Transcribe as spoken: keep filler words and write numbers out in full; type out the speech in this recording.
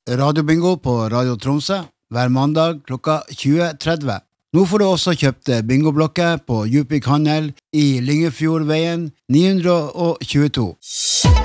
radiobingo på Radio Tromsø hver mandag klokka tjue tretti. Nå får du også kjøpt bingoblokker på Djupvik Handel i Lyngefjordveien ni hundre tjueto.